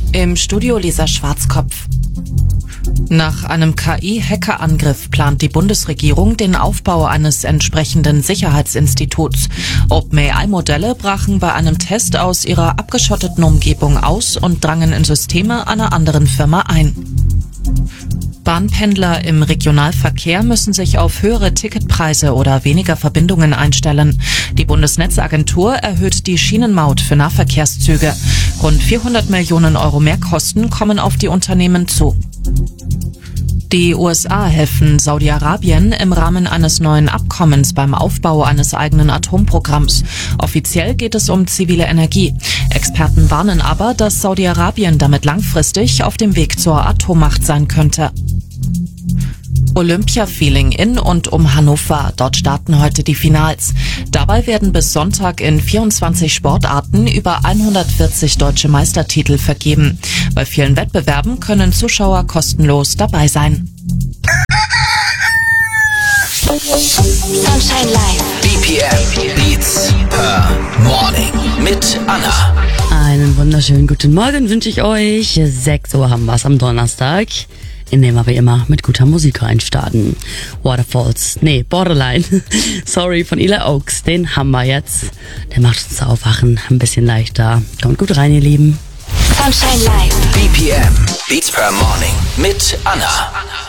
Im Studio Lisa Schwarzkopf. Nach einem KI-Hackerangriff plant die Bundesregierung den Aufbau eines entsprechenden Sicherheitsinstituts. OpenAI-Modelle brachen bei einem Test aus ihrer abgeschotteten Umgebung aus und drangen in Systeme einer anderen Firma ein. Bahnpendler im Regionalverkehr müssen sich auf höhere Ticketpreise oder weniger Verbindungen einstellen. Die Bundesnetzagentur erhöht die Schienenmaut für Nahverkehrszüge. Rund 400 Millionen Euro Mehrkosten kommen auf die Unternehmen zu. Die USA helfen Saudi-Arabien im Rahmen eines neuen Abkommens beim Aufbau eines eigenen Atomprogramms. Offiziell geht es um zivile Energie. Experten warnen aber, dass Saudi-Arabien damit langfristig auf dem Weg zur Atommacht sein könnte. Olympia-Feeling in und um Hannover. Dort starten heute die Finals. Dabei werden bis Sonntag in 24 Sportarten über 140 deutsche Meistertitel vergeben. Bei vielen Wettbewerben können Zuschauer kostenlos dabei sein. Sunshine Live. BPM Beats per Morning mit Anna. Einen wunderschönen guten Morgen wünsche ich euch. 6 Uhr haben wir es am Donnerstag, in dem wir wie immer mit guter Musik reinstarten. Borderline. Sorry, von Ela Oaks, den haben wir jetzt. Der macht uns Aufwachen ein bisschen leichter. Kommt gut rein, ihr Lieben. Sunshine Live. BPM Beats per Morning mit Anna.